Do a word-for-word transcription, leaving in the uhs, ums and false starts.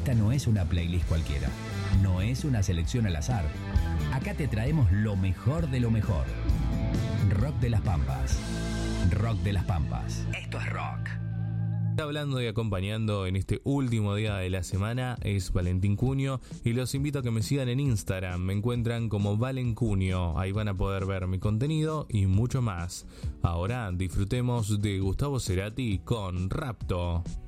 Esta no es una playlist cualquiera, no es una selección al azar. Acá te traemos lo mejor de lo mejor. Rock de las Pampas. Rock de las Pampas. Esto es rock. Hablando y acompañando en este último día de la semana es Valentín Cunio y los invito a que me sigan en Instagram. Me encuentran como Valen Cunio. Ahí van a poder ver mi contenido y mucho más. Ahora disfrutemos de Gustavo Cerati con Rapto.